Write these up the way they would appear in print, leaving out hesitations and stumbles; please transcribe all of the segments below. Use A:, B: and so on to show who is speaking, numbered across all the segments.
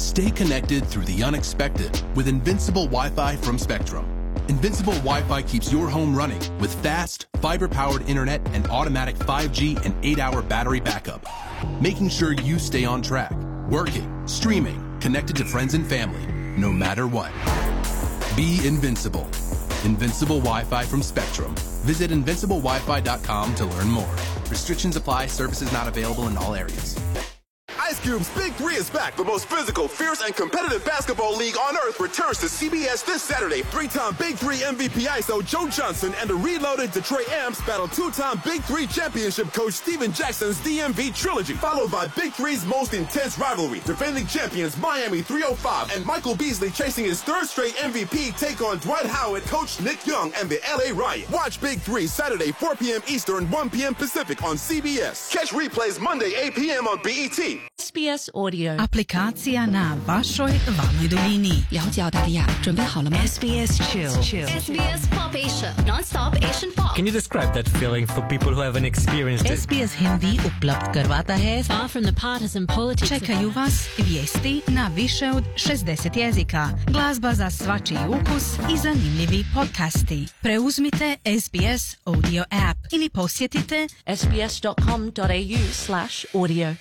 A: Stay connected through the unexpected with Invincible Wi-Fi from Spectrum. Invincible Wi-Fi keeps your home running with fast, fiber-powered internet and automatic 5G and 8-hour battery backup, making sure you stay on track, working, streaming, connected to friends and family, no matter what. Be invincible. Invincible Wi-Fi from Spectrum. Visit invinciblewifi.com to learn more. Restrictions apply. Services not available in all areas.
B: Ice Cube's Big Three is back. The most physical, fierce, and competitive basketball league on earth returns to CBS this Saturday. Three-time Big Three MVP ISO Joe Johnson and the reloaded Detroit Amps battle two-time Big Three championship coach Steven Jackson's DMV trilogy, followed by Big Three's most intense rivalry. Defending champions Miami 305 and Michael Beasley chasing his third straight MVP take on Dwight Howard, coach Nick Young, and the LA Riot. Watch Big Three Saturday 4 p.m. Eastern, 1 p.m. Pacific on CBS. Catch replays Monday 8 p.m. on BET.
C: SBS Audio.
D: Aplikacija na vašoj valnoj duljini.
C: 了解澳大利亚，准备好了吗
D: SBS Chill.
E: SBS Pop Asia, non-stop Asian pop.
F: Can you describe that feeling for people who haven't experienced it?
D: SBS Hindi उपलब्ध करवाता है.
E: Far from the partisan politics.
D: Čekaju vas vijesti na više od 60 jezika, glazba za svačiji ukus i zanimljivi podcasti. Preuzmite SBS Audio app ili posjetite
C: sbs.com.au/audio.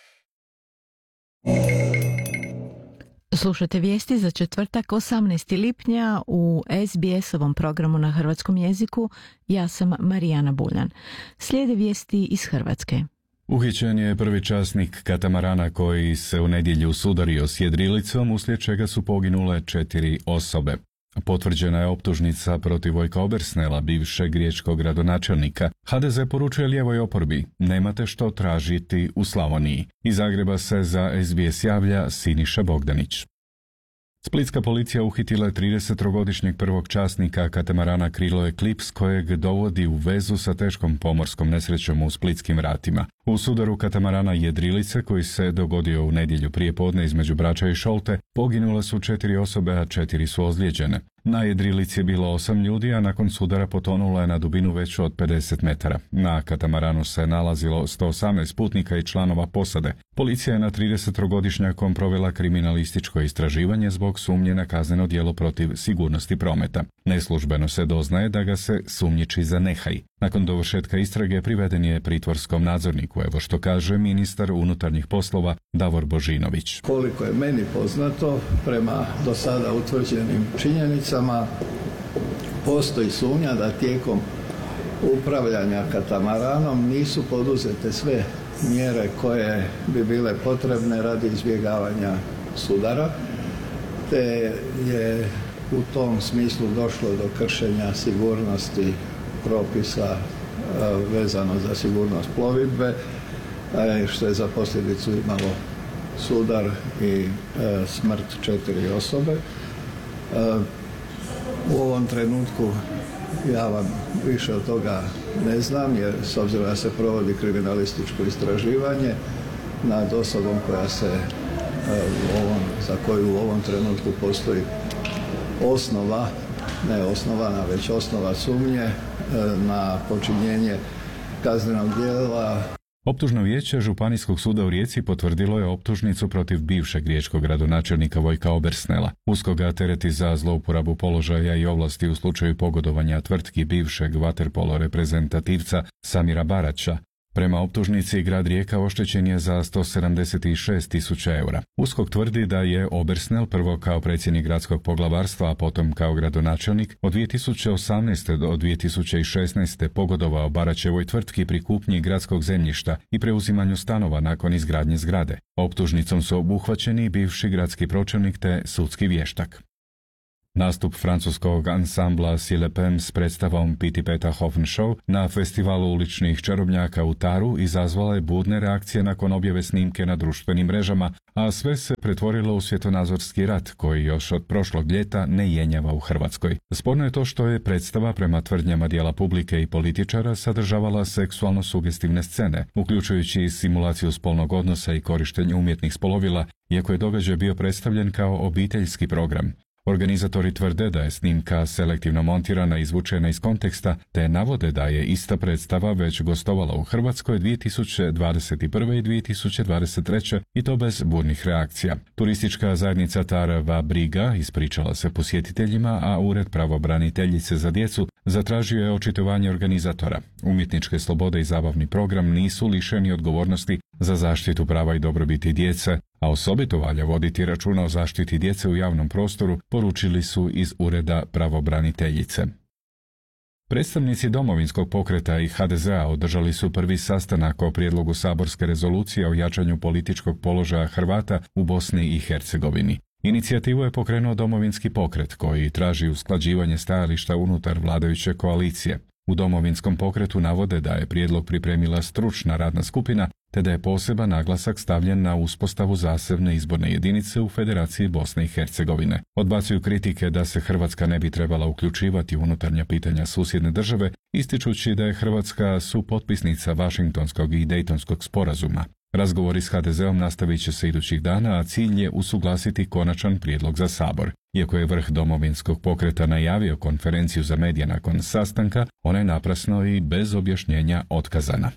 G: Slušate vijesti za četvrtak 18. lipnja u SBS-ovom programu na hrvatskom jeziku. Ja sam Marijana Buljan. Slijede vijesti iz Hrvatske.
H: Uhićen je prvi časnik katamarana koji se u nedjelju sudario s jedrilicom, uslijed čega su poginule 4 osobe. Potvrđena je optužnica protiv Vojka Obersnela, bivšeg riječkog gradonačelnika. HDZ poručuje lijevoj oporbi: nemate što tražiti u Slavoniji. Iz Zagreba se za SBS javlja Siniša Bogdanić. Splitska policija uhitila je 30-godišnjeg prvog časnika katamarana Krilo Eclipse, kojeg dovodi u vezu sa teškom pomorskom nesrećom u splitskim vratima. U sudaru katamarana Jedrilice, koji se dogodio u nedjelju prije podne između Brača i Šolte, poginule su 4 osobe, a 4 su ozlijeđene. Na Jedrilici je bilo 8 ljudi, a nakon sudara potonula je na dubinu veću od 50 metara. Na katamaranu se nalazilo 118 putnika i članova posade. Policija je na 30-godišnjakom provela kriminalističko istraživanje zbog sumnje na kazneno djelo protiv sigurnosti prometa. Neslužbeno se doznaje da ga se sumnjiči za nehaj. Nakon dovršetka istrage priveden je pritvorskom nadzorniku, evo što kaže ministar unutarnjih poslova Davor Božinović.
I: Koliko je meni poznato, prema do sada utvrđenim činjenicama, postoji sumnja da tijekom upravljanja katamaranom nisu poduzete sve mjere koje bi bile potrebne radi izbjegavanja sudara, te je u tom smislu došlo do kršenja sigurnosti propisa vezano za sigurnost plovidbe, što je za posljedicu imalo sudar i smrt 4 osobe. U ovom trenutku ja vam više od toga ne znam, jer s obzirom da se provodi kriminalističko istraživanje nad osobom koja se za koju u ovom trenutku postoji osnova, ne osnovana, već osnova sumnje na počinjenje kaznenog djela.
H: Optužno vijeće Županijskog suda u Rijeci potvrdilo je optužnicu protiv bivšeg riječkog gradonačelnika Vojka Obersnela. USKOK ga tereti za zlouporabu položaja i ovlasti u slučaju pogodovanja tvrtki bivšeg vaterpolo reprezentativca Samira Baraća. Prema optužnici, grad Rijeka oštećen je za 176.000 eura. USKOK tvrdi da je Obersnel prvo kao predsjednik gradskog poglavarstva, a potom kao gradonačelnik od 2018. do 2016. pogodovao Baraćevoj tvrtki pri kupnji gradskog zemljišta i preuzimanju stanova nakon izgradnje zgrade. Optužnicom su obuhvaćeni bivši gradski pročelnik te sudski vještak. Nastup francuskog ansambla Silepem s predstavom Piti Peta Hofen Show na festivalu uličnih čarobnjaka u Taru izazvala je budne reakcije nakon objave snimke na društvenim mrežama, a sve se pretvorilo u svjetonazorski rat koji još od prošlog ljeta ne jenjava u Hrvatskoj. Sporno je to što je predstava prema tvrdnjama dijela publike i političara sadržavala seksualno sugestivne scene, uključujući i simulaciju spolnog odnosa i korištenje umjetnih spolovila, iako je događaj bio predstavljen kao obiteljski program. Organizatori tvrde da je snimka selektivno montirana i izvučena iz konteksta, te navode da je ista predstava već gostovala u Hrvatskoj 2021. i 2023. i to bez burnih reakcija. Turistička zajednica Tarava Briga ispričala se posjetiteljima, a Ured pravobraniteljice za djecu zatražio je očitovanje organizatora. Umjetničke slobode i zabavni program nisu lišeni odgovornosti za zaštitu prava i dobrobiti djece, a osobito valja voditi računa o zaštiti djece u javnom prostoru, poručili su iz Ureda pravobraniteljice. Predstavnici Domovinskog pokreta i HDZ-a održali su prvi sastanak o prijedlogu saborske rezolucije o jačanju političkog položaja Hrvata u Bosni i Hercegovini. Inicijativu je pokrenuo Domovinski pokret, koji traži usklađivanje stajališta unutar vladajuće koalicije. U Domovinskom pokretu navode da je prijedlog pripremila stručna radna skupina, te da je poseban naglasak stavljen na uspostavu zasebne izborne jedinice u Federaciji Bosne i Hercegovine. Odbacuju kritike da se Hrvatska ne bi trebala uključivati u unutarnja pitanja susjedne države, ističući da je Hrvatska supotpisnica Vašingtonskog i Dejtonskog sporazuma. Razgovori s HDZ-om nastavit će se idućih dana, a cilj je usuglasiti konačan prijedlog za Sabor. Iako je vrh Domovinskog pokreta najavio konferenciju za medije nakon sastanka, ona je naprasno i bez objašnjenja otkazana.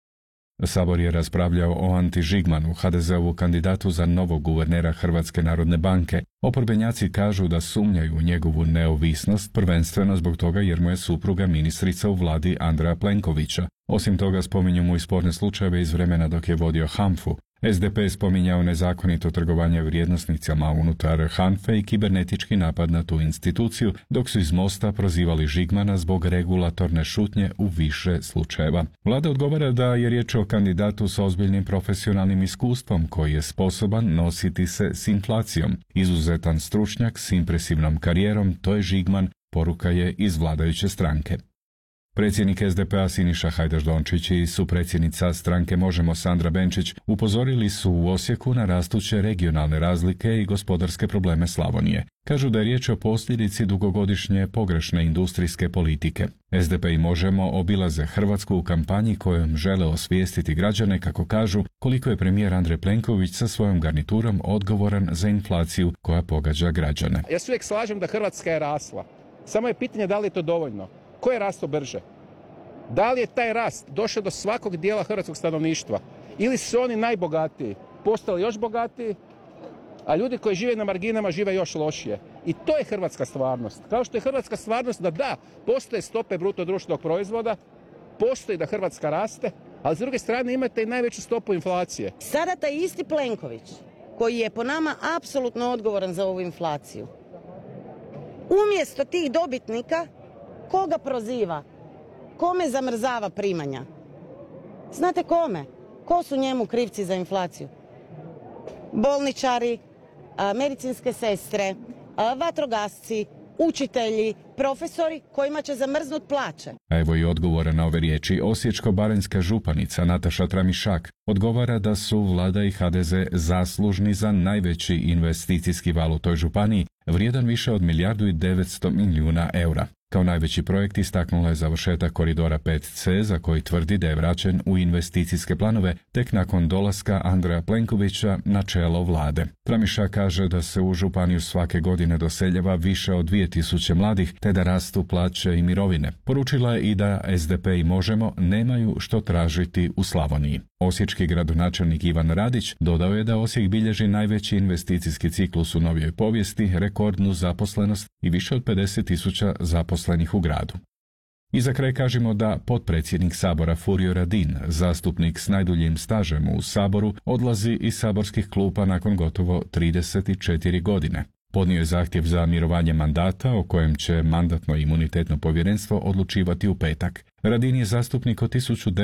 H: Sabor je raspravljao o Anti Žigmanu, HDZ-ovu kandidatu za novog guvernera Hrvatske narodne banke. Oporbenjaci kažu da sumnjaju u njegovu neovisnost, prvenstveno zbog toga jer mu je supruga ministrica u vladi Andreja Plenkovića. Osim toga spominju mu i sporne slučajeve iz vremena dok je vodio HANFA-u. SDP je spominjao nezakonito trgovanje vrijednosnicama unutar HANFA i kibernetički napad na tu instituciju, dok su iz Mosta prozivali Žigmana zbog regulatorne šutnje u više slučajeva. Vlada odgovara da je riječ o kandidatu s ozbiljnim profesionalnim iskustvom koji je sposoban nositi se s inflacijom. Izuzetan stručnjak s impresivnom karijerom, to je Žigman, poruka je iz vladajuće stranke. Predsjednik SDP-a Siniša Hajdaš-Dončić i supredsjednica stranke Možemo Sandra Benčić upozorili su u Osijeku na rastuće regionalne razlike i gospodarske probleme Slavonije. Kažu da je riječ o posljedici dugogodišnje pogrešne industrijske politike. SDP i Možemo obilaze Hrvatsku u kampanji kojom žele osvijestiti građane, kako kažu, koliko je premijer Andrej Plenković sa svojom garniturom odgovoran za inflaciju koja pogađa građane.
J: Ja se uvijek slažem da Hrvatska je rasla. Samo je pitanje da li je to dovoljno. Ko je rastao brže? Da li je taj rast došao do svakog dijela hrvatskog stanovništva? Ili su oni najbogatiji postali još bogatiji, a ljudi koji žive na marginama žive još lošije? I to je hrvatska stvarnost. Kao što je hrvatska stvarnost da, postoje stope bruto društvenog proizvoda, postoji da Hrvatska raste, ali s druge strane imate i najveću stopu inflacije.
K: Sada taj isti Plenković, koji je po nama apsolutno odgovoran za ovu inflaciju, umjesto tih dobitnika, koga proziva? Kome zamrzava primanja? Znate kome? Ko su njemu krivci za inflaciju? Bolničari, medicinske sestre, vatrogasci, učitelji, profesori kojima će zamrznut plaće.
H: Evo i odgovora na ove riječi. Osječko-baranjska županica Nataša Tramišak odgovara da su vlada i HDZ zaslužni za najveći investicijski val u toj županiji, vrijedan više od 1,9 milijardi eura. Kao najveći projekt istaknula je završetak koridora 5C, za koji tvrdi da je vraćen u investicijske planove tek nakon dolaska Andreja Plenkovića na čelo vlade. Tramiša kaže da se u županiju svake godine doseljava više od 2000 mladih, te da rastu plaće i mirovine. Poručila je i da SDP i Možemo nemaju što tražiti u Slavoniji. Osječki gradonačelnik Ivan Radić dodao je da Osijek bilježi najveći investicijski ciklus u novijoj povijesti, rekordnu zaposlenost i više od 50.000 zaposlenih u gradu. I za kraj kažemo da potpredsjednik Sabora Furio Radin, zastupnik s najduljim stažem u Saboru, odlazi iz saborskih klupa nakon gotovo 34 godine. Podnio je zahtjev za mirovanje mandata o kojem će Mandatno-imunitetno povjerenstvo odlučivati u petak. Radin je zastupnik od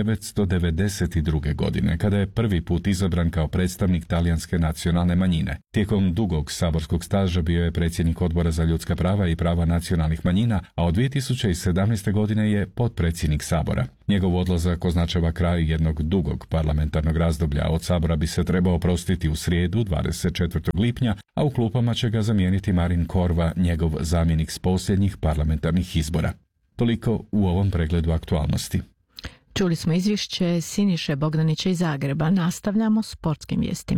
H: 1992. godine, kada je prvi put izabran kao predstavnik talijanske nacionalne manjine. Tijekom dugog saborskog staža bio je predsjednik Odbora za ljudska prava i prava nacionalnih manjina, a od 2017. godine je potpredsjednik Sabora. Njegov odlazak označava kraj jednog dugog parlamentarnog razdoblja. Od Sabora bi se trebao oprostiti u srijedu, 24. lipnja, a u klupama će ga zamijeniti Marin Korva, njegov zamjenik s posljednjih parlamentarnih izbora. Toliko u ovom pregledu aktualnosti.
G: Čuli smo izvješće Siniše Bogdanića iz Zagreba. Nastavljamo s sportskim vijestima.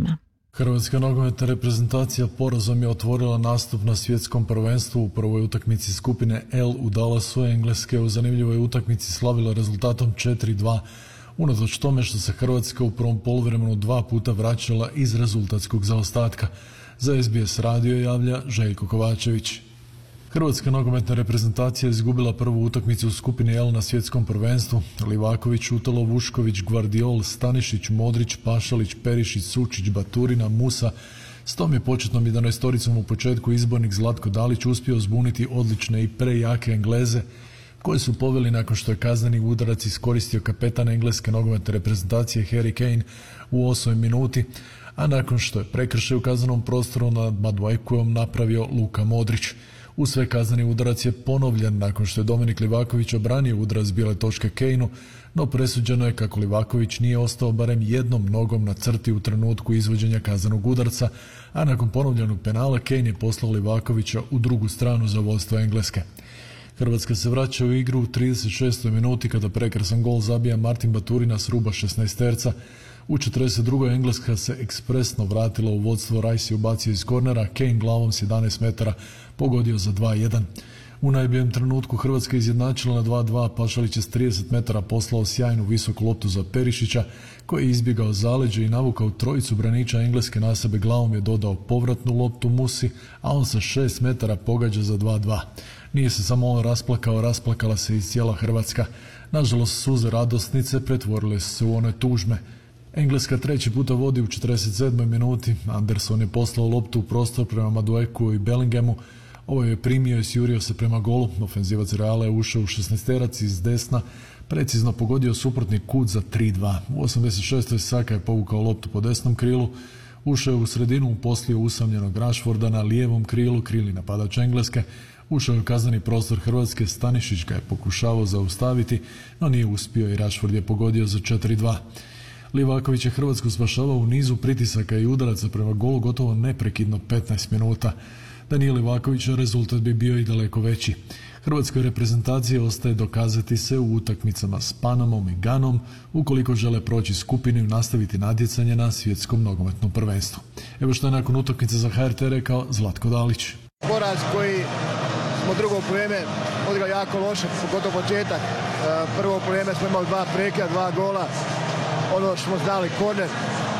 L: Hrvatska nogometna reprezentacija porazom je otvorila nastup na svjetskom prvenstvu u prvoj utakmici skupine L u Dallasu. Engleske u zanimljivoj utakmici slavila rezultatom 4-2, unatoč tome što se Hrvatska u prvom poluvremenu 2 puta vraćala iz rezultatskog zaostatka. Za SBS radio javlja Željko Kovačević. Hrvatska nogometna reprezentacija izgubila prvu utakmicu u skupini L na svjetskom prvenstvu. Livaković, Utalo, Vušković, Gvardiol, Stanišić, Modrić, Pašalić, Perišić, Sučić, Baturina, Musa. S tom je početnom 11-oricom u početku izbornik Zlatko Dalić uspio zbuniti odlične i prejake Engleze, koji su poveli nakon što je kazneni udarac iskoristio kapetan engleske nogometne reprezentacije Harry Kane u 8. minuti, a nakon što je prekršaj u kaznenom prostoru nad Maduekujom napravio Luka Modrić. U sve kazneni udarac je ponovljen nakon što je Dominik Livaković obranio udarac bijele točke Kaneu, no presuđeno je kako Livaković nije ostao barem jednom nogom na crti u trenutku izvođenja kaznenog udarca, a nakon ponovljenog penala Kane je poslao Livakovića u drugu stranu za vodstvo Engleske. Hrvatska se vraća u igru u 36. minuti kada prekrasan gol zabija Martin Baturina s ruba 16-terca. U 42. Engleska se ekspresno vratila u vodstvo, Rice je ubacio iz kornera, Kane glavom s 11 metara pogodio za 2-1. U najboljem trenutku Hrvatska izjednačila na 2-2, Pašalić je s 30 metara poslao sjajnu visoku loptu za Perišića, koji je izbjegao zaleđe i navukao trojicu braniča Engleske na sebe, glavom je dodao povratnu loptu Musi, a on sa 6 metara pogađa za 2-2. Nije se samo on rasplakao, rasplakala se i cijela Hrvatska. Nažalost, suze radosnice pretvorile se u one tužne. Engleska treći puta vodi u 47. minuti. Anderson je poslao loptu u prostor prema Madueku i Bellinghamu. Ovo je primio i sjurio se prema golu. Ofenzivac Reala je ušao u 16-terac iz desna, precizno pogodio suprotni kut za 3-2. U 86. Saka je povukao loptu po desnom krilu, ušao je u sredinu, uposlio usamljenog Rashforda na lijevom krilu, krili napadač Engleske. Ušao je u kazneni prostor Hrvatske, Stanišić ga je pokušavao zaustaviti, no nije uspio i Rashford je pogodio za 4-2. Livaković je Hrvatsku spašavao u nizu pritisaka i udaraca prema golu gotovo neprekidno 15 minuta. Da nije Livakovića, rezultat bi bio i daleko veći. Hrvatskoj reprezentaciji ostaje dokazati se u utakmicama s Panamom i Ganom ukoliko žele proći skupinu i nastaviti natjecanje na svjetskom nogometnom prvenstvu. Evo što je nakon utakmice za HRT rekao Zlatko Dalić.
M: Poraz koji smo drugo vrijeme odigrali jako loše, pogotovo početak. Prvo vrijeme smo imali 2 prekida, 2 gola. Ono što smo znali, korner,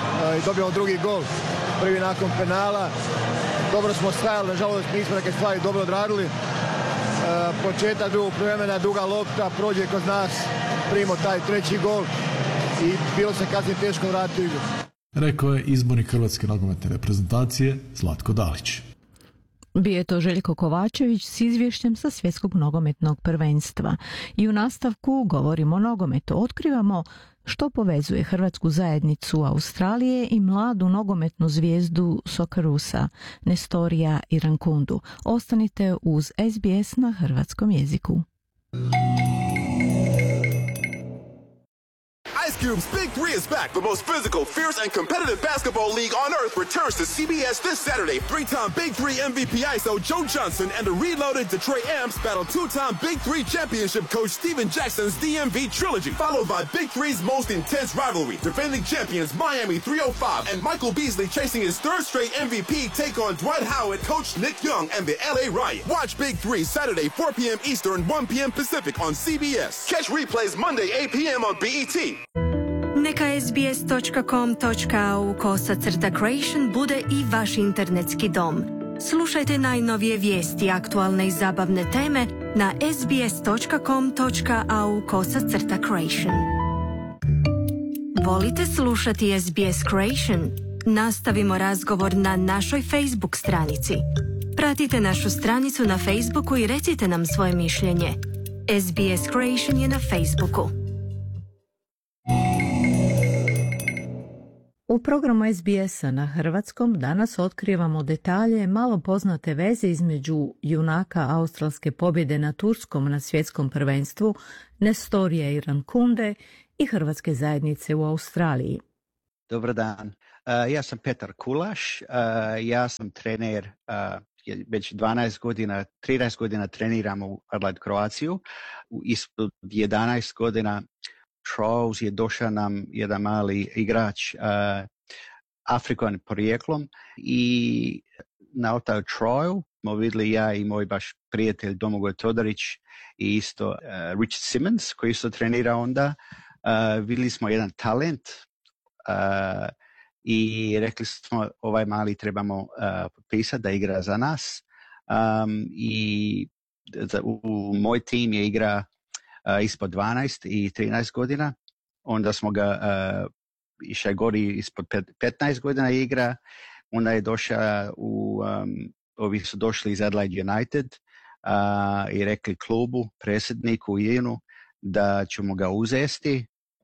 M: i dobijemo drugi gol, prvi nakon penala. Dobro smo stajali, nažalost nismo neke stvari dobro odradili. Početak drugog vremena, duga lopta, prođe kod nas, primimo taj treći gol i bilo se kasnije teško vratiti u igru.
L: Rekao je izbornik Hrvatske nogometne reprezentacije Zlatko Dalić.
G: Bio je to Željko Kovačević s izvješćem sa svjetskog nogometnog prvenstva. I u nastavku govorimo o nogometu. Otkrivamo što povezuje hrvatsku zajednicu Australije i mladu nogometnu zvijezdu Soccerusa, Nestorija Irankundu. Ostanite uz SBS na hrvatskom jeziku.
B: Ice Cube's Big Three is back. The most physical, fierce, and competitive basketball league on earth returns to CBS this Saturday. 3-time Big Three MVP ISO Joe Johnson and the reloaded Detroit Amps battle 2-time Big Three championship coach Steven Jackson's DMV trilogy, followed by Big Three's most intense rivalry. Defending champions Miami 305 and Michael Beasley chasing his third straight MVP take on Dwight Howard, coach Nick Young, and the LA Riot. Watch Big Three Saturday 4 p.m. Eastern, 1 p.m. Pacific on CBS. Catch replays Monday 8 p.m. on BET.
D: Neka sbs.com.au/creation bude i vaš internetski dom. Slušajte najnovije vijesti, aktualne i zabavne teme na sbs.com.au/creation. Volite slušati SBS Creation? Nastavimo razgovor na našoj Facebook stranici. Pratite našu stranicu na Facebooku i recite nam svoje mišljenje. SBS Creation je na Facebooku.
G: U programu SBS-a na hrvatskom danas otkrivamo detalje malo poznate veze između junaka australske pobjede na turskom na svjetskom prvenstvu Nestorija Irankunde i hrvatske zajednice u Australiji.
N: Dobar dan, ja sam Petar Kulaš, ja sam trener već 13 godina treniram u Adelaide Kroaciju. Ispod 11 godina Charles je došao nam jedan mali igrač Afrikan porijeklom i na taj trial smo vidjeli ja i moj baš prijatelj Domagoj Todorić i isto Richard Simmons koji isto trenira onda. Vidjeli smo jedan talent i rekli smo ovaj mali trebamo potpisati da igra za nas. I u moj tim je igra ispod 12 i 13 godina. Onda smo ga išao gori ispod 15 godina igra. Onda je došao ovi su došli iz Adelaide United i rekli klubu, predsjedniku Ianu da ćemo ga uzesti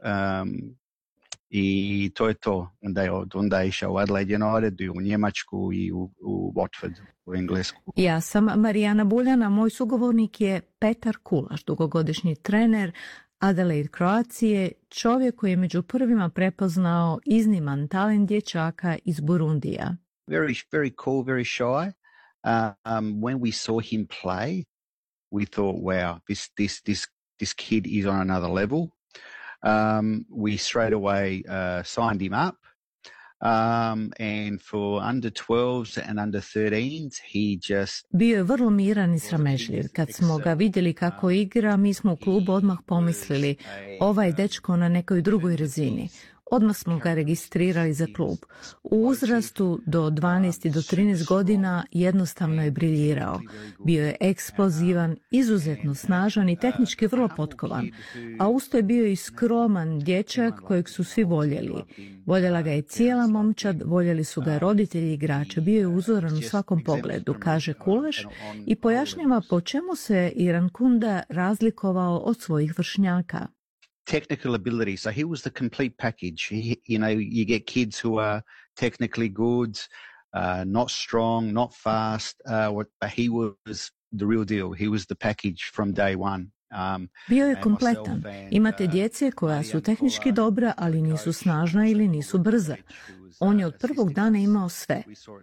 N: i to je to. Onda je išao u Adelaide United i u Njemačku i u Watford u Englesku.
G: Ja sam Marijana Buljana, moj sugovornik je Petar Kulaš, dugogodišnji trener Adelaide Kroacije, čovjek koji je među prvima prepoznao izniman talent dječaka iz Burundija.
N: Very cool, very shy. When we saw him play, we thought, wow, this kid is on another level. We straight away signed him up. And for under 12s and under 13s, he just...
G: Bio je vrlo miran i sramežljiv. Kad smo ga vidjeli kako igra, mi smo u klubu odmah pomislili, ovaj dečko na nekoj drugoj razini. Odmah smo ga registrirali za klub. U uzrastu do 12 i do 13 godina jednostavno je briljirao. Bio je eksplozivan, izuzetno snažan i tehnički vrlo potkovan. A usto je bio i skroman dječak kojeg su svi voljeli. Voljela ga je cijela momčad, voljeli su ga roditelji i igrači. Bio je uzoran u svakom pogledu, kaže Kulaš i pojašnjava po čemu se Irankunda razlikovao od svojih vršnjaka.
N: Technical ability. So he was the complete package. You get kids who are technically good, not strong, not fast, but he was the real deal. He was the package from day one.
G: Bio je kompletan. Imate djece koja su tehnički dobra, ali nisu snažna ili nisu brza. On je od prvog dana imao sve.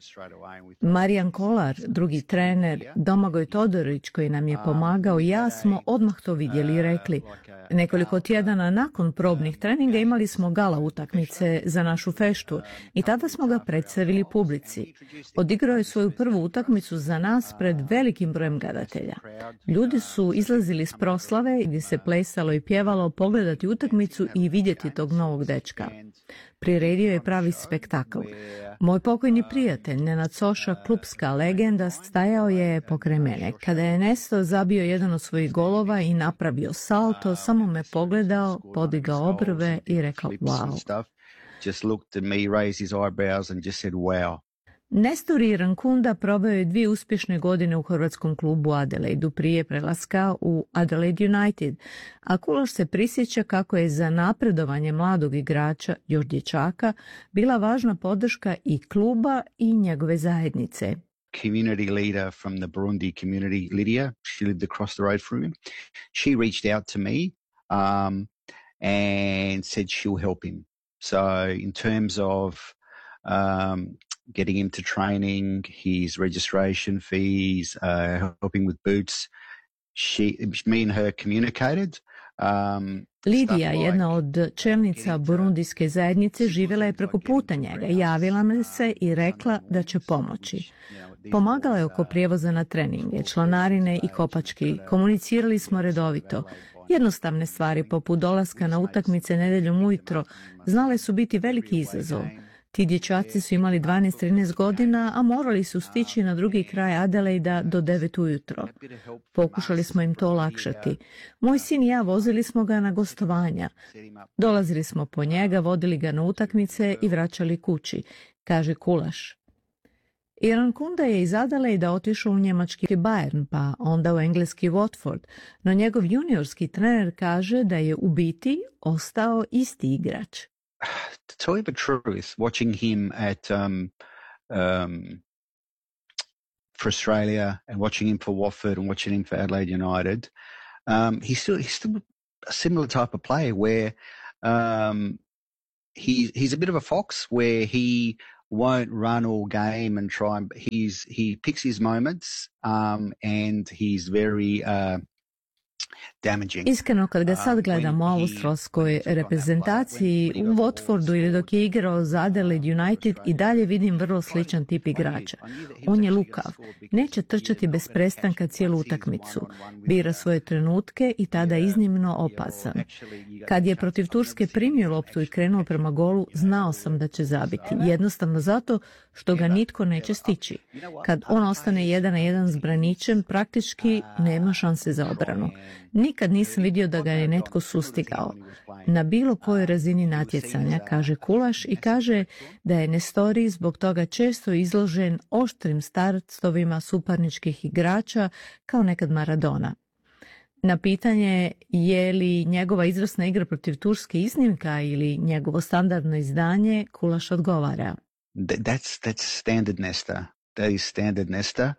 G: Marijan Kolar, drugi trener, Domagoj Todorić koji nam je pomagao i ja smo odmah to vidjeli i rekli. Nekoliko tjedana nakon probnih treninga imali smo gala utakmice za našu feštu i tada smo ga predstavili publici. Odigrao je svoju prvu utakmicu za nas pred velikim brojem gledatelja. Ljudi su izlazili s proslave gdje se plesalo i pjevalo pogledati utakmicu i vidjeti tog novog dečka. Priredio je pravi spektakl. Moj pokojni prijatelj, Nenad Soša, klubska legenda, stajao je pokraj mene. Kada je Nesto zabio jedan od svojih golova i napravio salto, samo me pogledao, podigao obrve i rekao wow.
N: Just looked at me, raised his eyebrows and just said wow.
G: Nestor Irankunda probao je 2 uspješne godine u hrvatskom klubu Adelaide prije prelaska u Adelaide United, a Kulaš se prisjeća kako je za napredovanje mladog igrača, još dječaka, bila važna podrška i kluba i njegove zajednice.
N: Community leader from the Burundi community, Lydia, she lived across the road from him. She reached out to me and said she'll help him. So in terms of getting him to training, his registration fees, helping with boots. Me and her communicated.
G: Lidija, jedna od čelnica burundijske zajednice, živjela je preko puta njega. Javila me se i rekla da će pomoći. Pomagala je oko prijevoza na treninge, članarine i kopački. Komunicirali smo redovito. Jednostavne stvari poput dolaska na utakmice nedjeljom ujutro znale su biti veliki izazov. Ti dječaci su imali 12-13 godina, a morali su stići na drugi kraj Adelaida do 9 ujutro. Pokušali smo im to olakšati. Moj sin i ja vozili smo ga na gostovanja. Dolazili smo po njega, vodili ga na utakmice i vraćali kući, kaže Kulaš. Irankunda je iz Adelaida otišao u njemački Bayern, pa onda u engleski Watford, no njegov juniorski trener kaže da je u biti ostao isti igrač.
N: To tell you the truth, watching him at for Australia and watching him for Watford and watching him for Adelaide United, he's still a similar type of player where he's a bit of a fox where he won't run all game and try and he picks his moments and he's very
G: Iskreno, kad ga sad gledam u australskoj reprezentaciji, u Watfordu ili dok je igrao za Adelaide United, i dalje vidim vrlo sličan tip igrača. On je lukav, neće trčati bez prestanka cijelu utakmicu, bira svoje trenutke i tada iznimno opasan. Kad je protiv Turske primio loptu i krenuo prema golu, znao sam da će zabiti, jednostavno zato što ga nitko neće stići. Kad on ostane 1-1 s braničem, praktički nema šanse za obranu. Nikad nisam vidio da ga je netko sustigao. Na bilo kojoj razini natjecanja, kaže Kulaš, i kaže da je Nestori zbog toga često izložen oštrim startovima suparničkih igrača kao nekad Maradona. Na pitanje je li njegova izvrsna igra protiv Turske iznimka ili njegovo standardno izdanje, Kulaš odgovara.
N: That's standard Nesta. That is standard Nesta.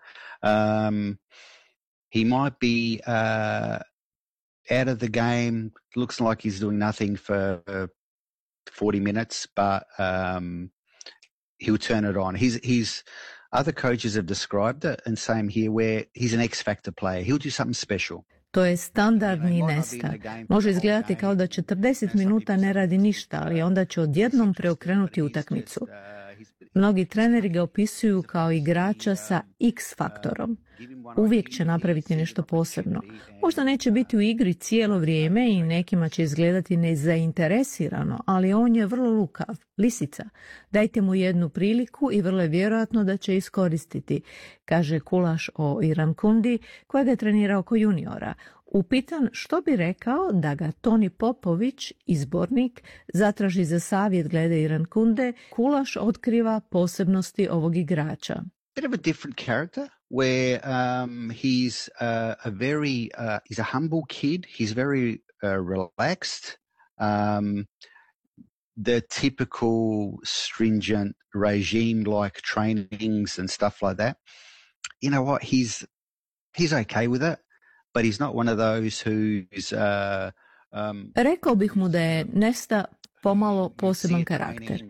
N: He might be out of the game. Looks like he's doing nothing for 40 minutes, but he'll turn it on. He's other coaches have described it, and same here, where he's an X-factor player. He'll do something special.
G: To je standardni Nesta. Može izgledati kao da 40 minuta ne radi ništa, ali onda će odjednom preokrenuti utakmicu. Mnogi treneri ga opisuju kao igrača sa X-faktorom. Uvijek će napraviti nešto posebno. Možda neće biti u igri cijelo vrijeme i nekima će izgledati nezainteresirano, ali on je vrlo lukav, lisica. Dajte mu jednu priliku i vrlo je vjerojatno da će iskoristiti, kaže Kulaš o Irankundi, kojega je trenirao oko juniora. Upitan što bi rekao da ga Toni Popović, izbornik, zatraži za savjet glede Irankunde, Kulaš otkriva posebnosti ovog igrača.
N: Bit of a different character where he's he's a humble kid. He's very relaxed. The typical stringent regime-like trainings and stuff like that. You know what? He's okay with it, but he's not one of those who's
G: Rekao bih mu da je Nesta pomalo poseban karakter.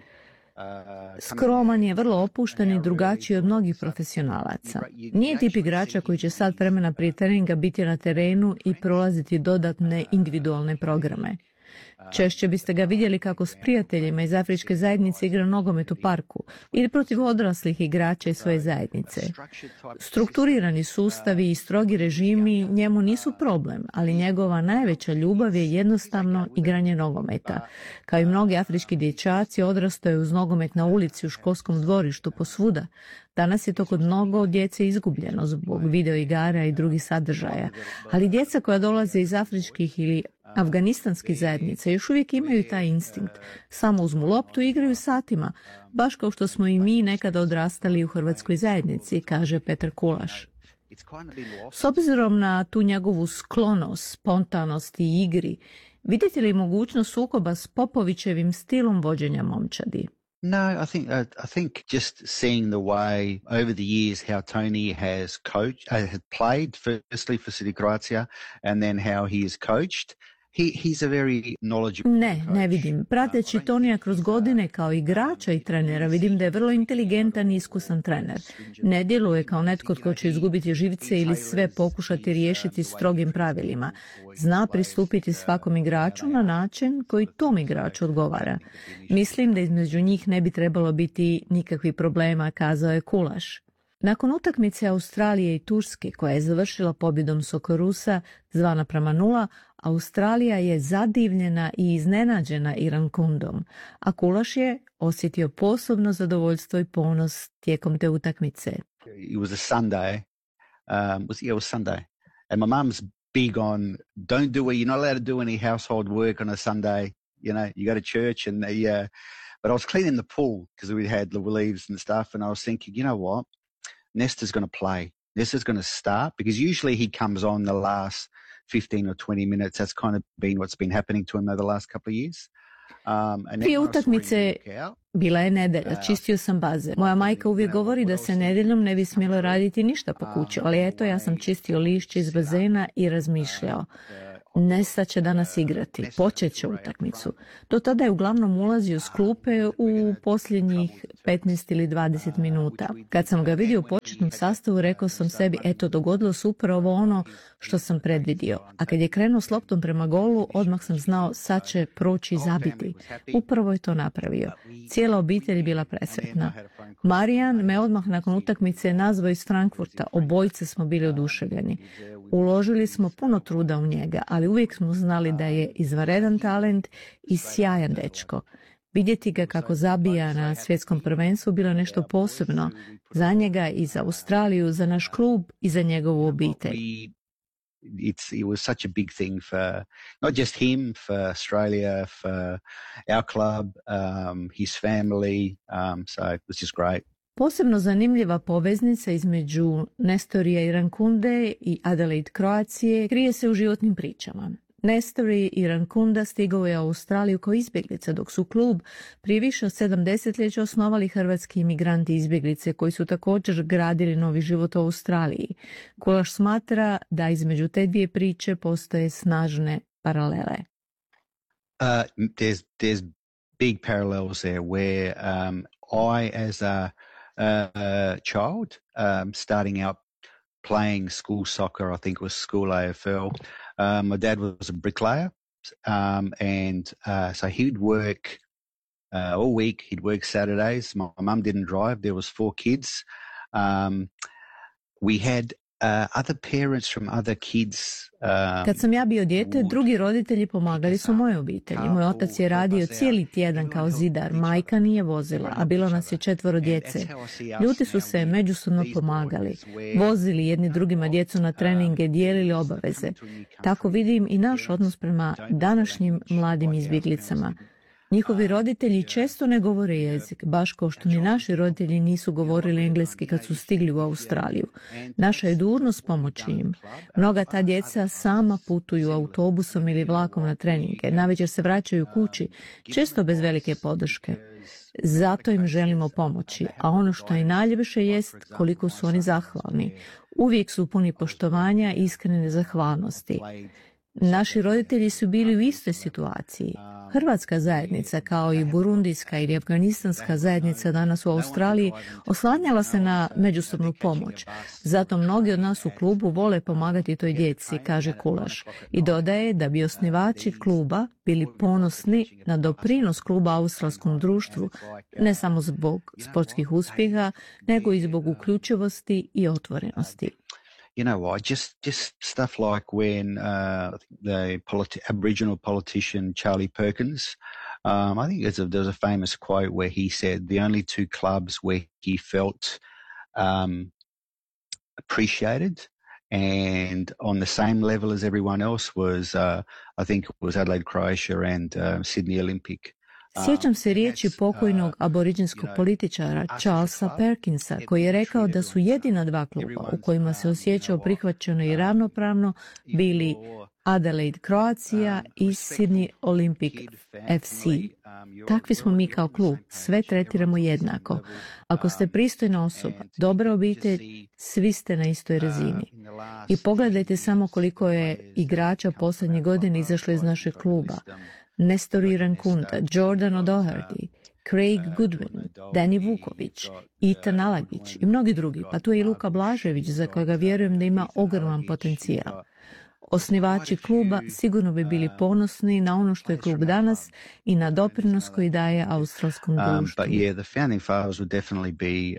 G: Skroman je, vrlo opušten i drugačiji od mnogih profesionalaca. Nije tip igrača koji će sat vremena prije treninga biti na terenu i prolaziti dodatne individualne programe. Češće biste ga vidjeli kako s prijateljima iz Afričke zajednice igra nogomet u parku ili protiv odraslih igrača iz svoje zajednice. Strukturirani sustavi i strogi režimi njemu nisu problem, ali njegova najveća ljubav je jednostavno igranje nogometa. Kao i mnogi afrički dječaci, odrastao je uz nogomet na ulici, u školskom dvorištu, posvuda. Danas je to kod mnogo djece izgubljeno zbog videoigara i drugih sadržaja, ali djeca koja dolaze iz afričkih ili afganistanskih zajednica još uvijek imaju taj instinkt. Samo uzmu loptu i igraju satima, baš kao što smo i mi nekada odrastali u hrvatskoj zajednici, kaže Petar Kulaš. S obzirom na tu njegovu sklonost, spontanost i igri, vidite li mogućnost sukoba s Popovićevim stilom vođenja momčadi?
N: No, I think just seeing the way over the years how Tony has had played firstly for City Croatia and then how he is coached. He's a very knowledgeable
G: Ne vidim. Prateći Tonija kroz godine kao igrača i trenera, vidim da je vrlo inteligentan i iskusan trener. Ne djeluje kao netko tko će izgubiti živce ili sve pokušati riješiti strogim pravilima. Zna pristupiti svakom igraču na način koji tom igraču odgovara. Mislim da između njih ne bi trebalo biti nikakvih problema, kazao je Kulaš. Nakon utakmice Australije i Turske, koja je završila pobjedom Sokorusa 2:0, Australija je zadivljena i iznenađena Irankundom, a Kulaš je osjetio posebno zadovoljstvo i ponos tijekom te utakmice.
N: It was a Sunday. It was Sunday. And my mum's big on you're not allowed to do any household work on a Sunday. You know, you go to church and but I was cleaning the pool because we had the leaves and stuff, and I was thinking, you know what? Nesta's going to play. Nesta's going to start because usually he comes on the last 15 or 20 minutes. That's kind of been what's been happening to him over the last couple of years.
G: Prije utakmice bila je nedelja, čistio sam bazen. Moja majka uvijek govori da se nedjeljom ne bi smjelo raditi ništa po kući, ali eto, ja sam čistio lišće iz bazena i razmišljao. Nesta će danas igrati, počet će utakmicu. Do tada je uglavnom ulazio s klupe u posljednjih 15 ili 20 minuta. Kad sam ga vidio u početnom sastavu, rekao sam sebi, eto, dogodilo se upravo ono što sam predvidio. A kad je krenuo s loptom prema golu, odmah sam znao, sad će proći i zabiti. Upravo je to napravio. Cijela obitelj je bila presretna. Marijan me odmah nakon utakmice nazvao iz Frankfurta. Obojice smo bili oduševljeni. Uložili smo puno truda u njega, ali uvijek smo znali da je izvanredan talent i sjajan dečko. Vidjeti ga kako zabija na svjetskom prvenstvu bilo nešto posebno za njega i za Australiju, za naš klub i za njegovu obitelj.
N: It was such a big thing for not just him, for Australia, for our club, his family, so it was just great.
G: Posebno zanimljiva poveznica između Nestorija Irankunda i Adelaide Kroacije krije se u životnim pričama. Nestori Irankunda stigao je u Australiju kao izbjeglica, dok su klub prije više od 7 desetljeća osnovali hrvatski imigranti izbjeglice koji su također gradili novi život u Australiji. Kulaš smatra da između te dvije priče postoje snažne paralele.
N: There's big parallels there where I as a child starting out playing school soccer, I think it was school AFL. My dad was a bricklayer, and so he'd work all week. He'd work Saturdays. My mum didn't drive. There was 4 kids. We had other parents from other kids.
G: Kad sam ja bio dijete, drugi roditelji pomagali su mojoj obitelji. Moj otac je radio cijeli tjedan kao zidar, majka nije vozila, a bilo nas je 4 djece. Ljudi su se međusobno pomagali, vozili jedni drugima djecu na treninge, dijelili obaveze. Tako vidim i naš odnos prema današnjim mladim izbjeglicama. Njihovi roditelji često ne govore jezik, baš kao što ni naši roditelji nisu govorili engleski kad su stigli u Australiju. Naša je dužnost pomoći im. Mnoga ta djeca sama putuju autobusom ili vlakom na treninge, navečer se vraćaju kući, često bez velike podrške. Zato im želimo pomoći, a ono što je najljepše jest koliko su oni zahvalni. Uvijek su puni poštovanja i iskrene zahvalnosti. Naši roditelji su bili u istoj situaciji. Hrvatska zajednica, kao i burundijska ili afganistanska zajednica danas u Australiji, oslanjala se na međusobnu pomoć. Zato mnogi od nas u klubu vole pomagati toj djeci, kaže Kulaš. I dodaje da bi osnivači kluba bili ponosni na doprinos kluba australskom društvu, ne samo zbog sportskih uspjeha, nego i zbog uključivosti i otvorenosti.
N: You know what? Just stuff like when the Aboriginal politician Charlie Perkins, I think there's a famous quote where he said the only 2 clubs where he felt appreciated and on the same level as everyone else was, I think it was Adelaide Croatia and Sydney Olympic.
G: Sjećam se riječi pokojnog aboriđinskog političara Charlesa Perkinsa, koji je rekao da su jedina 2 kluba u kojima se osjećao prihvaćeno i ravnopravno bili Adelaide Croatia i Sydney Olympic FC. Takvi smo mi kao klub, sve tretiramo jednako. Ako ste pristojna osoba, dobra obitelj, svi ste na istoj razini. I pogledajte samo koliko je igrača posljednje godine izašlo iz našeg kluba. Nestor Irankunda, Jordan O'Doherty, Craig Goodwin, Danny Vuković, Ethan Alagić i mnogi drugi, pa tu je i Luka Blažević za kojega vjerujem da ima ogroman potencijal. Osnivači kluba sigurno bi bili ponosni na ono što je klub danas i na doprinos koji daje australskom društvu.
N: But yeah, the founding fathers would definitely be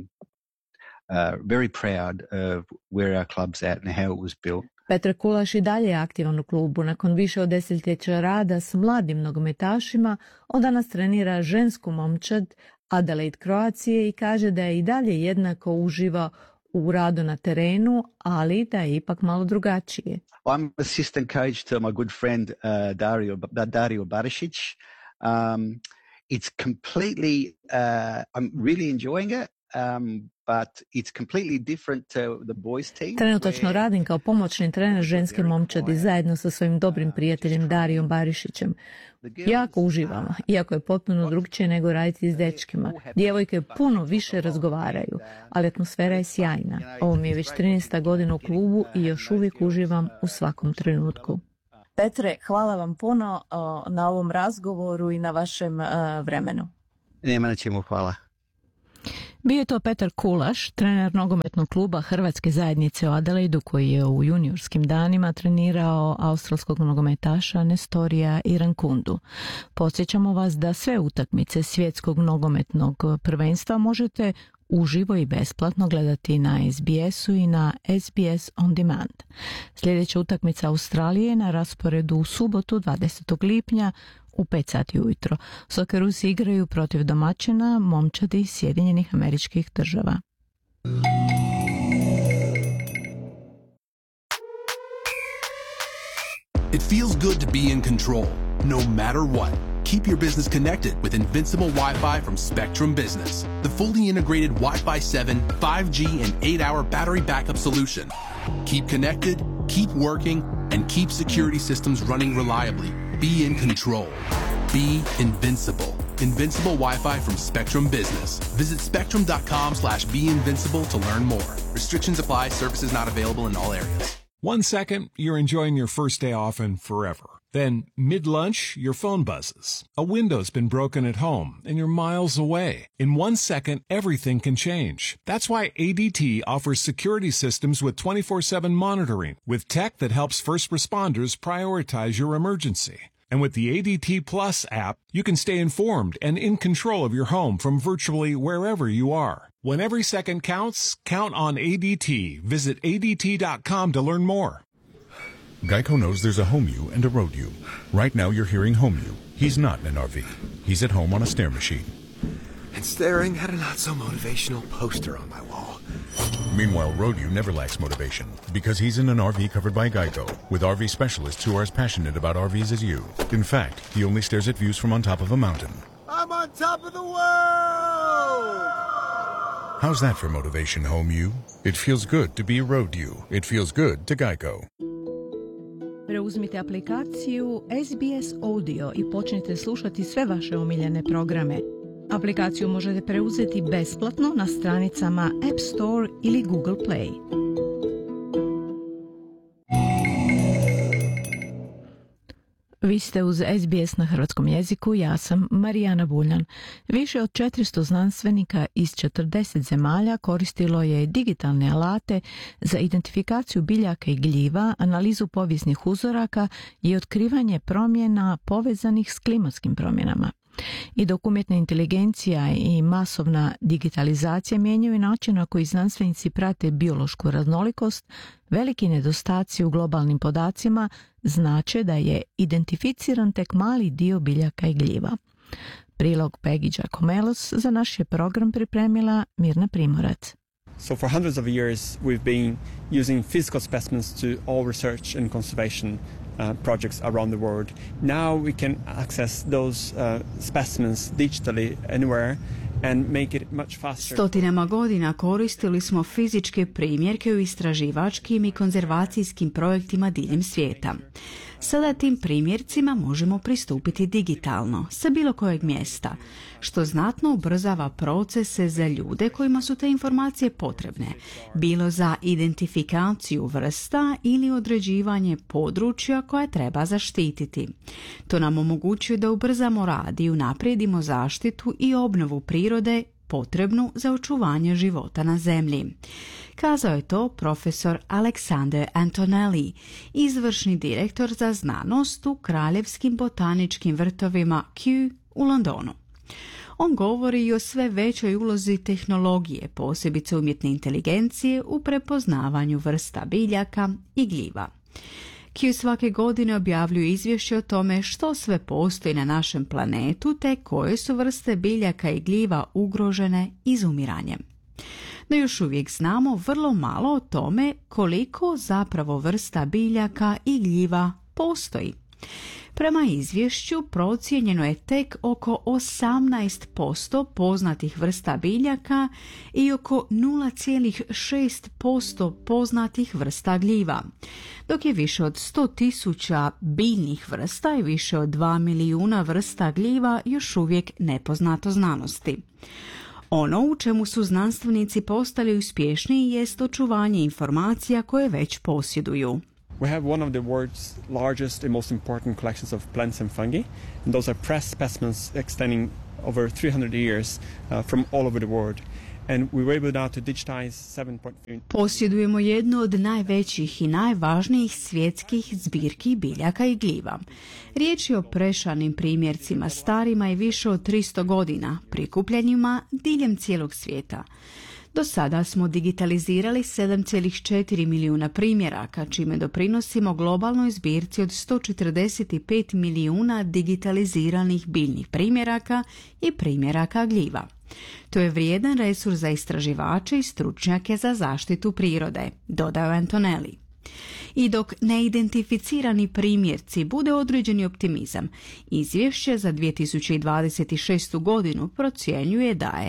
N: very proud of where our club's at and how it was built.
G: Petar Kulaš i dalje je aktivan u klubu. Nakon više od desetljeća rada s mladim nogometašima, on danas trenira žensku momčad Adelaide Kroacije i kaže da je i dalje jednako uživa u radu na terenu, ali da je ipak malo drugačije.
N: I'm assistant coach to my good friend Dario Barišić. It's completely, I'm really enjoying it. But it's completely different to the boys team.
G: Trenutačno radim kao pomoćni trener ženske momčadi zajedno sa svojim dobrim prijateljem Darijom Barišićem. Jako uživamo, iako je potpuno drugčije nego raditi s dečkima. Djevojke puno više razgovaraju, ali atmosfera je sjajna. Ovo mi je već 13. godina u klubu i još uvijek uživam u svakom trenutku. Petre, hvala vam puno na ovom razgovoru i na vašem vremenu.
N: Nema na čemu, hvala.
G: Bio je to Petar Kulaš, trener nogometnog kluba Hrvatske zajednice u Adelaidu, koji je u juniorskim danima trenirao australskog nogometaša Nestorija Irankundu. Podsjećamo vas da sve utakmice svjetskog nogometnog prvenstva možete uživo i besplatno gledati na SBS-u i na SBS On Demand. Sljedeća utakmica Australije je na rasporedu u subotu 20. lipnja u 5 sati ujutro. Soccerusi igraju protiv domaćina momčadi Sjedinjenih Američkih Država.
A: It feels good to be in control, no matter what. Keep your business connected with Invincible Wi-Fi from Spectrum Business, the fully integrated Wi-Fi 7, 5G, and 8-hour battery backup solution. Keep connected, keep working, and keep security systems running reliably. Be in control. Be invincible. Invincible Wi-Fi from Spectrum Business. Visit spectrum.com/beinvincible to learn more. Restrictions apply. Services not available in all areas.
O: 1 second, you're enjoying your first day off and forever. Then, mid-lunch, your phone buzzes. A window's been broken at home, and you're miles away. In 1 second, everything can change. That's why ADT offers security systems with 24/7 monitoring, with tech that helps first responders prioritize your emergency. And with the ADT Plus app, you can stay informed and in control of your home from virtually wherever you are. When every second counts, count on ADT. Visit ADT.com to learn more.
P: Geico knows there's a home you and a road you. Right now you're hearing home you. He's not in an RV. He's at home on a stair machine.
Q: And staring at a not-so-motivational poster on my wall.
P: Meanwhile, road you never lacks motivation because he's in an RV covered by Geico with RV specialists who are as passionate about RVs as you. In fact, he only stares at views from on top of a mountain.
Q: I'm on top of the world!
P: How's that for motivation, home you? It feels good to be road you. It feels good to Geico.
G: Preuzmite aplikaciju SBS Audio i počnite slušati sve vaše omiljene programe. Aplikaciju možete preuzeti besplatno na stranicama App Store ili Google Play. Vi ste uz SBS na hrvatskom jeziku, ja sam Marijana Buljan. Više od 400 znanstvenika iz 40 zemalja koristilo je digitalne alate za identifikaciju biljaka i gljiva, analizu povijesnih uzoraka i otkrivanje promjena povezanih s klimatskim promjenama. I dok umjetna inteligencija i masovna digitalizacija mijenjaju način na koji znanstvenici prate biološku raznolikost, veliki nedostaci u globalnim podacima znače da je identificiran tek mali dio biljaka i gljiva. Prilog Peggy Giacomelos za naš je program pripremila Mirna Primorac.
R: So for hundreds of years we've been using physical specimens to all research and conservation projects around the world. Now we can access those specimens digitally anywhere and make it much faster.
S: Stotinama godina koristili smo fizičke primjerke u istraživačkim i konzervacijskim projektima diljem svijeta. Sada tim primjercima možemo pristupiti digitalno, sa bilo kojeg mjesta, što znatno ubrzava procese za ljude kojima su te informacije potrebne, bilo za identifikaciju vrsta ili određivanje područja koja treba zaštititi. To nam omogućuje da ubrzamo rad i unaprijedimo zaštitu i obnovu prirode potrebnu za očuvanje života na zemlji. Kazao je to profesor Alexander Antonelli, izvršni direktor za znanost u Kraljevskim botaničkim vrtovima Kew u Londonu. On govori i o sve većoj ulozi tehnologije, posebice umjetne inteligencije u prepoznavanju vrsta biljaka i gljiva. Kew svake godine objavljuju izvješće o tome što sve postoji na našem planetu te koje su vrste biljaka i gljiva ugrožene izumiranjem. No još uvijek znamo vrlo malo o tome koliko zapravo vrsta biljaka i gljiva postoji. Prema izvješću procijenjeno je tek oko 18% poznatih vrsta biljaka i oko 0,6% poznatih vrsta gljiva, dok je više od 100.000 biljnih vrsta i više od 2 milijuna vrsta gljiva još uvijek nepoznato znanosti. Ono u čemu su znanstvenici postali uspješniji jest očuvanje informacija koje već posjeduju.
R: We have one of the world's largest and most important collections of plants and fungi, and those are pressed specimens extending over 300 years from all over the world. And we were able now to digitize 7.3.
S: Posjedujemo jednu od najvećih i najvažnijih svjetskih zbirki biljaka i gljiva. Riječ je o prešanim primjercima starima i više od 300 godina, prikupljanjima diljem cijelog svijeta. Do sada smo digitalizirali 7,4 milijuna primjeraka, čime doprinosimo globalnoj zbirci od 145 milijuna digitaliziranih biljnih primjeraka i primjeraka gljiva. To je vrijedan resurs za istraživače i stručnjake za zaštitu prirode, dodao Antonelli. I dok neidentificirani primjerci bude određeni optimizam, izvješće za 2026. godinu procjenjuje da je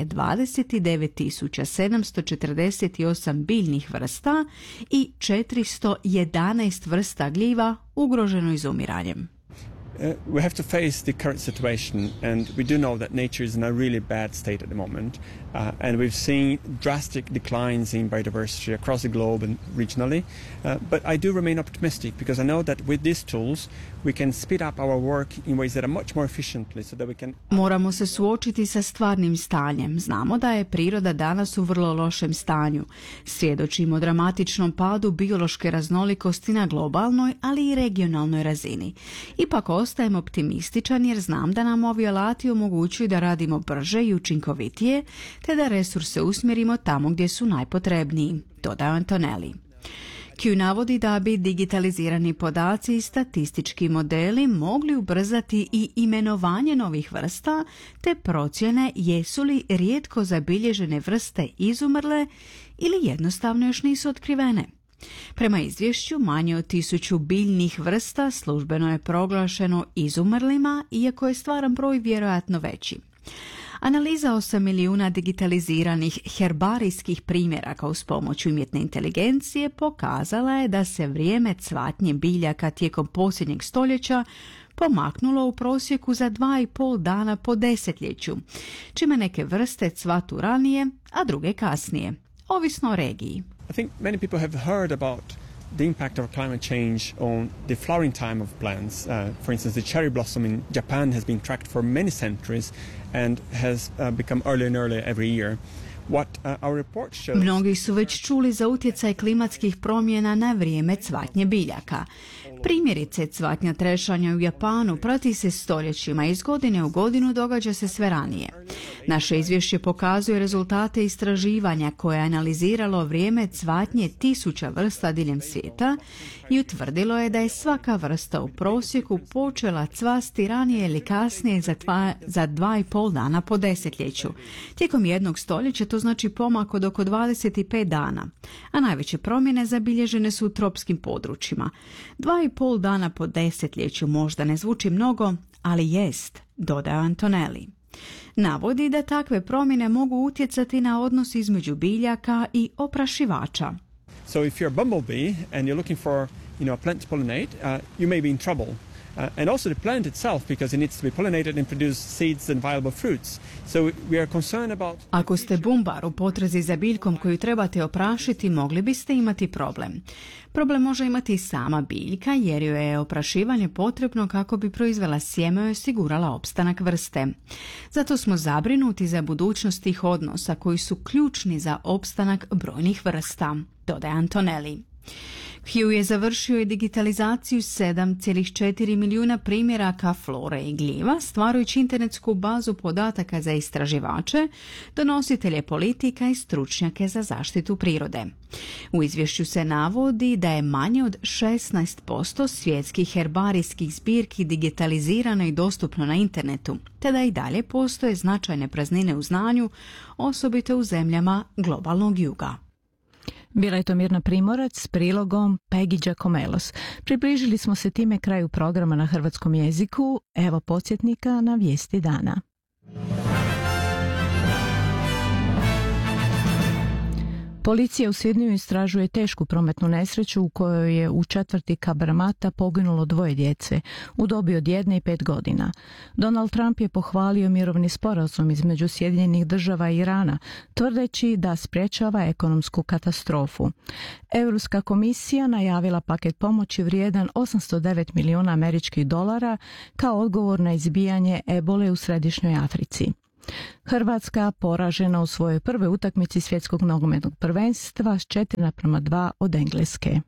S: 29.748 biljnih vrsta i 411 vrsta gljiva ugroženo izumiranjem.
R: We have to face the current situation, and we do know that nature is in a really bad state at the moment, and we've seen drastic declines in biodiversity across the globe and regionally, but I do remain optimistic because I know that with these tools we can speed up our work in ways that are much more efficiently so that we can...
S: Moramo se suočiti sa stvarnim stanjem. Znamo da je priroda danas u vrlo lošem stanju. Svjedočimo dramatičnom padu biološke raznolikosti na globalnoj, ali i regionalnoj razini. Ipak ostajem optimističan jer znam da nam ovi alati omogućuju da radimo brže i učinkovitije, te da resurse usmjerimo tamo gdje su najpotrebniji, dodao Antonelli. Q navodi da bi digitalizirani podaci i statistički modeli mogli ubrzati i imenovanje novih vrsta, te procjene jesu li rijetko zabilježene vrste izumrle ili jednostavno još nisu otkrivene. Prema izvješću, manje od 1000 biljnih vrsta službeno je proglašeno izumrlima, iako je stvaran broj vjerojatno veći. Analiza 8 milijuna digitaliziranih herbarijskih primjeraka uz pomoć umjetne inteligencije pokazala je da se vrijeme cvatnje biljaka tijekom posljednjeg stoljeća pomaknulo u prosjeku za 2,5 dana po desetljeću, čime neke vrste cvatu ranije, a druge kasnije, ovisno o regiji.
R: I think many people have heard about the impact of climate change on the flowering time of plants. For instance, the cherry blossom in Japan has been tracked for many centuries and has become earlier and earlier every year.
S: Mnogi su već čuli za utjecaj klimatskih promjena na vrijeme cvatnje biljaka. Primjerice, cvatnja trešanja u Japanu prati se stoljećima i iz godine u godinu događa se sve ranije. Naše izvješće pokazuje rezultate istraživanja koje je analiziralo vrijeme cvatnje 1000 vrsta diljem svijeta i utvrdilo je da je svaka vrsta u prosjeku počela cvasti ranije ili kasnije za 2,5 dana po desetljeću. Tijekom jednog stoljeća to znači pomak od oko 25 dana, a najveće promjene zabilježene su u tropskim područjima. 2,5 dana po desetljeću možda ne zvuči mnogo, ali jest, dodao Antonelli. Navodi da takve promjene mogu utjecati na odnos između biljaka i oprašivača.
R: So if you're a bumblebee and you're looking for, a plant to pollinate, you may be in trouble. And also the plant itself, because it needs to be pollinated and produce seeds and viable fruits. So we are concerned about...
S: Ako ste bumbar u potrazi za biljkom koju trebate oprašiti, mogli biste imati problem. Problem može imati i sama biljka, jer joj je oprašivanje potrebno kako bi proizvela sjeme i osigurala opstanak vrste. Zato smo zabrinuti za budućnost tih odnosa koji su ključni za opstanak brojnih vrsta, dodaje Antonelli. Hugh je završio i digitalizaciju 7,4 milijuna primjeraka flore i gljiva, stvarajući internetsku bazu podataka za istraživače, donositelje politika i stručnjake za zaštitu prirode. U izvješću se navodi da je manje od 16% svjetskih herbarijskih zbirki digitalizirano i dostupno na internetu, te da i dalje postoje značajne praznine u znanju, osobito u zemljama globalnog juga.
G: Bila je to Mirna Primorac s prilogom Peggy Giacomelos. Približili smo se time kraju programa na hrvatskom jeziku. Evo podsjetnika na vijesti dana. Policija u Sidneju istražuje tešku prometnu nesreću u kojoj je u četvrti Cabramatta poginulo 2 djece u dobi od 1 i 5 godina. Donald Trump je pohvalio mirovni sporazum između Sjedinjenih država i Irana, tvrdeći da sprječava ekonomsku katastrofu. Europska komisija najavila paket pomoći vrijedan $809 milijuna američkih dolara kao odgovor na izbijanje ebole u Središnjoj Africi. Hrvatska poražena u svojoj prvoj utakmici svjetskog nogometnog prvenstva s 4:2 od Engleske.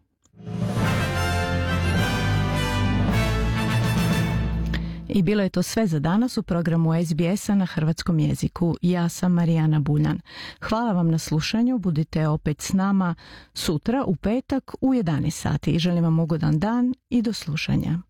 G: I bilo je to sve za danas u programu SBS-a na hrvatskom jeziku. Ja sam Marijana Buljan. Hvala vam na slušanju, budite opet s nama sutra u petak u 11 sati. Želim vam ugodan dan i do slušanja.